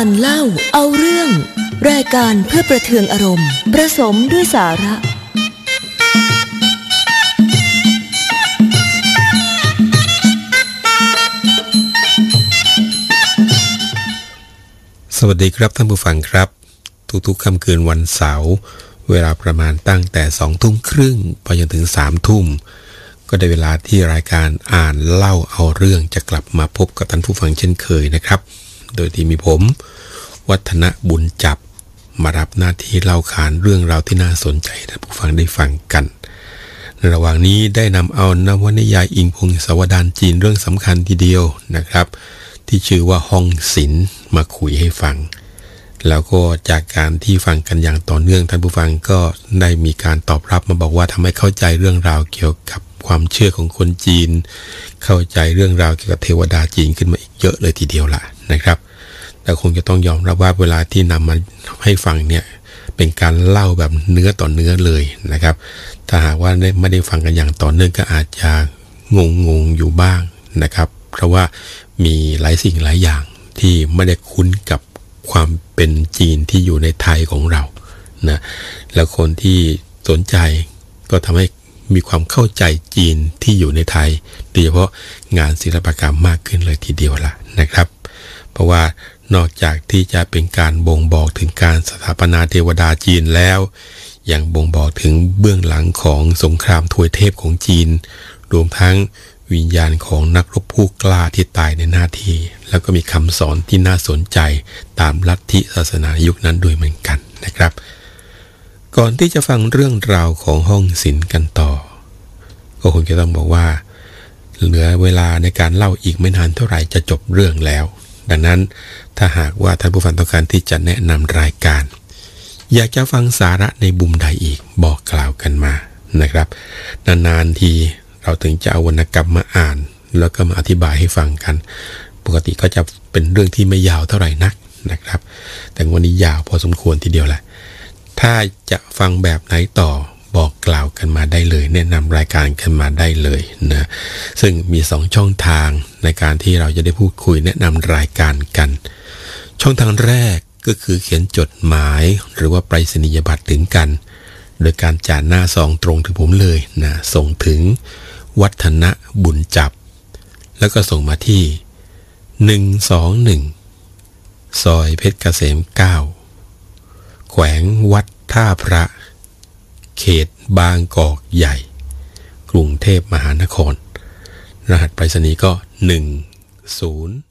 การเล่าเอาเรื่องรายการเพื่อประเทืองอารมณ์ผสมด้วยสาระสวัสดีครับท่านผู้ฟังครับทุกๆค่ำคืนวันเสาร์เวลาประมาณตั้งแต่20:30ไปจนถึง3:00ก็ได้เวลาที่รายการอ่านเล่าเอาเรื่องจะกลับมาพบกับท่านผู้ฟังเช่นเคยนะครับโดยที่มีผมวัฒนบุญจับมารับหน้าที่เล่าขานเรื่องราวที่น่าสนใจให้ท่านผู้ฟังได้ฟังกันในระหว่างนี้ได้นำเอานวนิยายอิงพงศาวดารจีนเรื่องสำคัญทีเดียวนะครับที่ชื่อว่าห้องศิลป์มาคุยให้ฟังแล้วก็จากการที่ฟังกันอย่างต่อเนื่องท่านผู้ฟังก็ได้มีการตอบรับมาบอกว่าทำให้เข้าใจเรื่องราวเกี่ยวกับความเชื่อของคนจีนเข้าใจเรื่องราวเกี่ยวกับเทวดาจีนขึ้นมาอีกเยอะเลยทีเดียวละนะครับแต่คงจะต้องยอมรับว่าเวลาที่นำมาให้ฟังเนี่ยเป็นการเล่าแบบเนื้อต่อเนื้อเลยนะครับถ้าหากว่าไม่ได้ฟังกันอย่างต่อเนื่องก็อาจจะงงอยู่บ้างนะครับเพราะว่ามีหลายสิ่งหลายอย่างที่ไม่ได้คุ้นกับความเป็นจีนที่อยู่ในไทยของเรานะแล้วคนที่สนใจก็ทำให้มีความเข้าใจจีนที่อยู่ในไทยโดยเฉพาะงานศิลปกรรมมากขึ้นเลยทีเดียวล่ะนะครับเพราะว่านอกจากที่จะเป็นการบ่งบอกถึงการสถาปนาเทวดาจีนแล้วยังบ่งบอกถึงเบื้องหลังของสงครามทวยเทพของจีนรวมทั้งวิญญาณของนักรบผู้กล้าที่ตายในหน้าที่แล้วก็มีคำสอนที่น่าสนใจตามลัทธิศาสนายุคนั้นด้วยเหมือนกันนะครับก่อนที่จะฟังเรื่องราวของห้องศิลป์กันต่อก็คงจะต้องบอกว่าเหลือเวลาในการเล่าอีกไม่นานเท่าไหร่จะจบเรื่องแล้วดังนั้นถ้าหากว่าท่านผู้ฟังต้องการที่จะแนะนำรายการอยากจะฟังสาระในบุมใดอีกบอกกล่าวกันมานะครับนานๆทีเราถึงจะเอาวรรณกรรมมาอ่านแล้วก็มาอธิบายให้ฟังกันปกติก็จะเป็นเรื่องที่ไม่ยาวเท่าไหร่นักนะครับแต่วันนี้ยาวพอสมควรทีเดียวแหละถ้าจะฟังแบบไหนต่อบอกกล่าวกันมาได้เลยแนะนำรายการกันมาได้เลยนะซึ่งมี2ช่องทางในการที่เราจะได้พูดคุยแนะนำรายการกันช่องทางแรกก็คือเขียนจดหมายหรือว่าไปรษณียบัตรถึงกันโดยการจ่าหน้าซองตรงถึงผมเลยนะส่งถึงวัฒนบุญจับแล้วก็ส่งมาที่121ซอยเพชรเกษม9แขวงวัดท่าพระเขตบางกอกใหญ่กรุงเทพมหานครรหัสไปรษณีย์ก็10